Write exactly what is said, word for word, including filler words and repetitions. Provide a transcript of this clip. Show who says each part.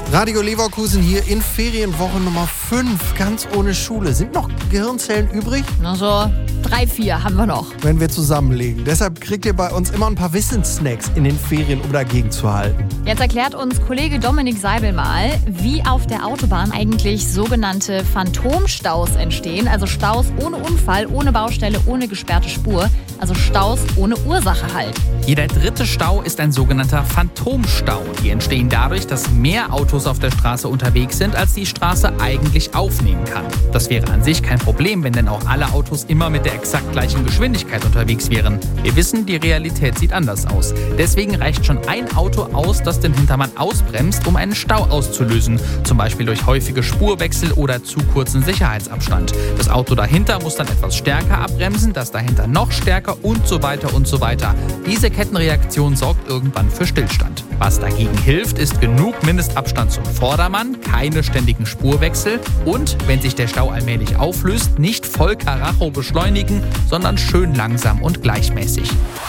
Speaker 1: Radio Leverkusen hier in Ferienwoche Nummer fünf, ganz ohne Schule. Sind noch Gehirnzellen übrig?
Speaker 2: Na so, drei, vier haben wir noch.
Speaker 1: Wenn wir zusammenlegen. Deshalb kriegt ihr bei uns immer ein paar Wissenssnacks in den Ferien, um dagegen zu halten.
Speaker 2: Jetzt erklärt uns Kollege Dominik Seibel mal, wie auf der Autobahn eigentlich sogenannte Phantomstaus entstehen. Also Staus ohne Unfall, ohne Baustelle, ohne gesperrte Spur. Also Staus ohne Ursache halt.
Speaker 3: Jeder dritte Stau ist ein sogenannter Phantomstau. Die entstehen dadurch, dass mehr Autos auf der Straße unterwegs sind, als die Straße eigentlich aufnehmen kann. Das wäre an sich kein Problem, wenn denn auch alle Autos immer mit der exakt gleichen Geschwindigkeit unterwegs wären. Wir wissen, die Realität sieht anders aus. Deswegen reicht schon ein Auto aus, das den Hintermann ausbremst, um einen Stau auszulösen. Zum Beispiel durch häufige Spurwechsel oder zu kurzen Sicherheitsabstand. Das Auto dahinter muss dann etwas stärker abbremsen, das dahinter noch stärker und so weiter und so weiter. Diese Kettenreaktion sorgt irgendwann für Stillstand. Was dagegen hilft, ist genug Mindestabstand zum Vordermann, keine ständigen Spurwechsel und, wenn sich der Stau allmählich auflöst, nicht voll Karacho beschleunigen, sondern schön langsam und gleichmäßig.